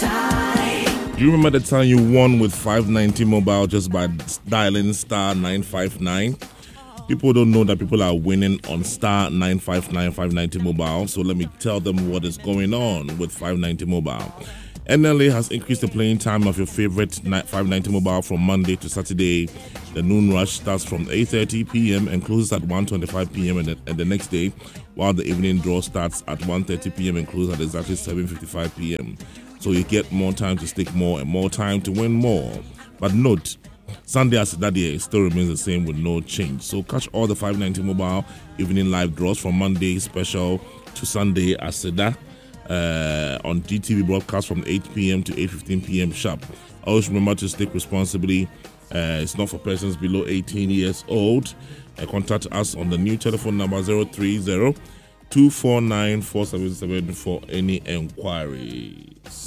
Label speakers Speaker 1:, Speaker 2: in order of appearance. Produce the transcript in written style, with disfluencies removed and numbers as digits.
Speaker 1: Do you remember the time you won with 590 mobile just by dialing star 959? People don't know that people are winning on star 959 590 mobile. So let me tell them what is going on with 590 mobile. NLA has increased the playing time of your favorite 590 mobile from Monday to Saturday. The noon rush starts from 8:30 p.m. and closes at 1:25 p.m. and the next day, while the evening draw starts at 1:30 p.m. and closes at exactly 7:55 p.m. So you get more time to stick more and more time to win more. But note, Sunday as that day still remains the same with no change. So catch all the 590 mobile evening live draws from Monday special to Sunday as Seda on GTV broadcast from 8 p.m. to 8:15 p.m. sharp. Always remember to stick responsibly. It's not for persons below 18 years old. Contact us on the new telephone number 030-249-477 for any enquiries.